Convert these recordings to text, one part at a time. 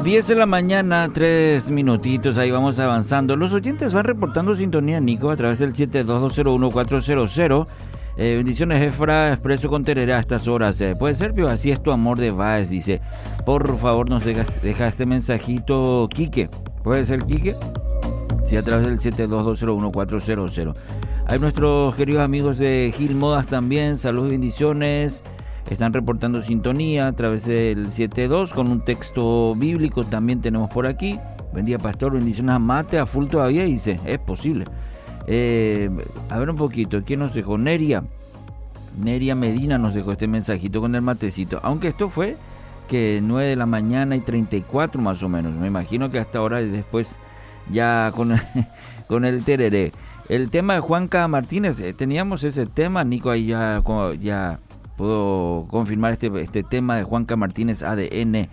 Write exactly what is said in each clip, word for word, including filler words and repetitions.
diez de la mañana, tres minutitos, ahí vamos avanzando. Los oyentes van reportando sintonía, Nico, a través del siete dos dos cero uno cuatro cero cero. Eh, bendiciones, Efra, expreso con tereré a estas horas. Eh, puede ser, pero así es tu amor de Baez, dice. Por favor, nos deja, deja este mensajito, Quique. ¿Puede ser, Quique? Sí, a través del siete dos dos cero uno cuatro cero cero. Hay nuestros queridos amigos de Gil Modas también, saludos y bendiciones. Están reportando sintonía a través del siete dos con un texto bíblico también tenemos por aquí. Buen día, pastor, bendiciones a mate a full todavía, dice, es posible. Eh, a ver un poquito, ¿quién nos dejó? Neria. Neria Medina nos dejó este mensajito con el matecito. Aunque esto fue que nueve de la mañana y treinta y cuatro más o menos. Me imagino que hasta ahora y después ya con, con el tereré. El tema de Juanca Martínez, eh, teníamos ese tema, Nico, ahí ya... ya puedo confirmar este, este tema de Juanca Martínez A D N,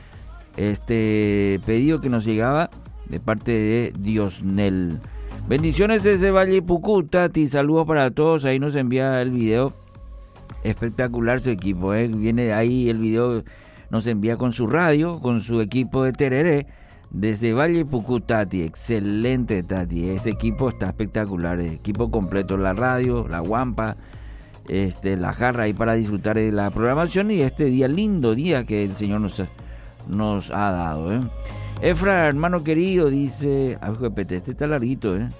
este pedido que nos llegaba de parte de Diosnel. Bendiciones desde Valle Pucú, Tati, saludos para todos, ahí nos envía el video, espectacular su equipo, ¿eh? Viene ahí el video, nos envía con su radio, con su equipo de tereré, desde Valle Pucú, Tati, excelente Tati, ese equipo está espectacular, el equipo completo, la radio, la guampa, Este, la jarra ahí para disfrutar de la programación y este día, lindo día que el Señor nos, nos ha dado, ¿eh? Efra, hermano querido, dice, ah, este está larguito, ¿eh?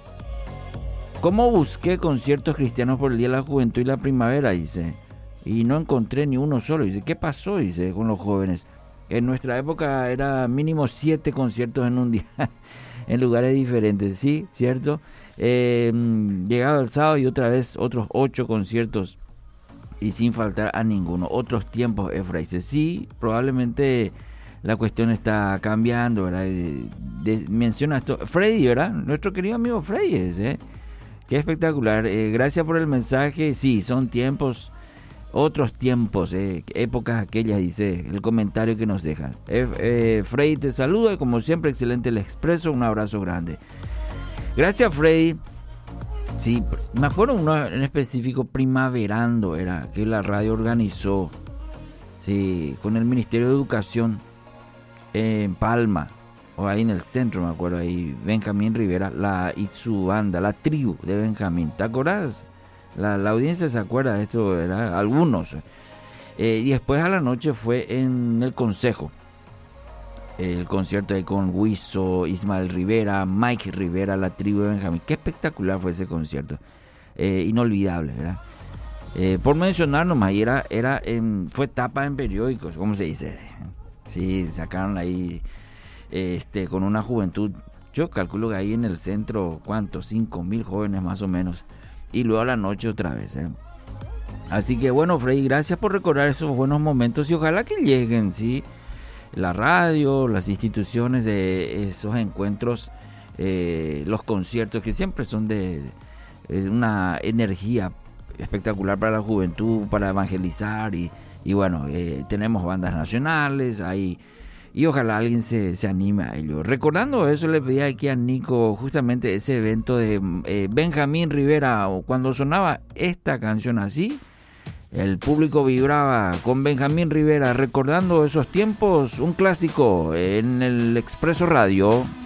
¿Cómo busqué conciertos cristianos por el Día de la Juventud y la Primavera? Dice, y no encontré ni uno solo. Dice, ¿qué pasó? Dice, con los jóvenes. En nuestra época era mínimo siete conciertos en un día, en lugares diferentes, ¿sí? ¿Cierto? Eh, llegado el sábado y otra vez otros ocho conciertos y sin faltar a ninguno. Otros tiempos, Efra dice, sí, probablemente la cuestión está cambiando, ¿verdad? De, de, menciona esto, Freddy, ¿verdad? Nuestro querido amigo Freddy, ¿eh? Qué espectacular. Eh, gracias por el mensaje. Sí, son tiempos, otros tiempos, eh, épocas aquellas, dice el comentario que nos deja. Eh, eh, Freddy te saluda, como siempre, excelente el expreso, un abrazo grande. Gracias, Freddy. Sí, me acuerdo uno en específico, Primaverando, era que la radio organizó, sí, con el Ministerio de Educación en Palma, o ahí en el centro, me acuerdo, ahí, Benjamín Rivera, la Itzu Banda, la tribu de Benjamín, ¿te acordás? La, la audiencia se acuerda de esto, ¿verdad? Algunos. Eh, y después a la noche fue en el Consejo. El concierto ahí con Huizo, Ismael Rivera, Mike Rivera, la tribu de Benjamín. Qué espectacular fue ese concierto. Eh, inolvidable, ¿verdad? Eh, por mencionar nomás, era, era en, fue tapa en periódicos, ¿cómo se dice? Sí, sacaron ahí este, con una juventud. Yo calculo que ahí en el centro, ¿cuántos? Cinco mil jóvenes más o menos. Y luego a la noche otra vez, ¿eh? Así que bueno, Freddy, gracias por recordar esos buenos momentos y ojalá que lleguen, ¿sí? La radio, las instituciones de esos encuentros, eh, los conciertos que siempre son de, de una energía espectacular para la juventud, para evangelizar y, y bueno, eh, tenemos bandas nacionales ahí y ojalá alguien se, se anime a ello. Recordando eso, le pedí aquí a Nico justamente ese evento de eh, Benjamín Rivera, cuando sonaba esta canción así, el público vibraba con Benjamín Rivera, recordando esos tiempos, un clásico en el Expreso Radio.